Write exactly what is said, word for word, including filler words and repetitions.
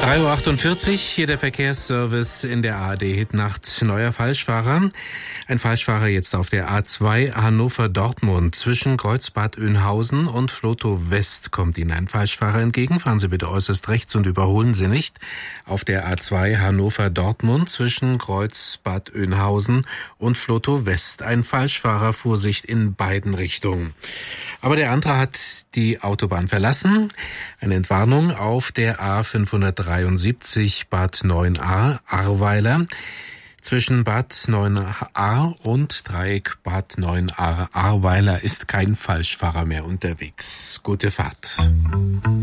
drei Uhr achtundvierzig, hier der Verkehrsservice in der A R D-Hitnacht. Neuer Falschfahrer. Ein Falschfahrer jetzt auf der A zwei Hannover-Dortmund. Zwischen Kreuzbad Oeynhausen und Flotow West kommt Ihnen ein Falschfahrer entgegen. Fahren Sie bitte äußerst rechts und überholen Sie nicht. Auf der A zwei Hannover-Dortmund zwischen Kreuzbad Oeynhausen und Flotow West. Ein Falschfahrer, Vorsicht in beiden Richtungen. Aber der andere hat die Autobahn verlassen. Eine Entwarnung auf der A fünfhundertdreiundsiebzig Bad Neuenahr Ahrweiler. Zwischen Bad Neuenahr und Dreieck Bad Neuenahr Ahrweiler ist kein Falschfahrer mehr unterwegs. Gute Fahrt.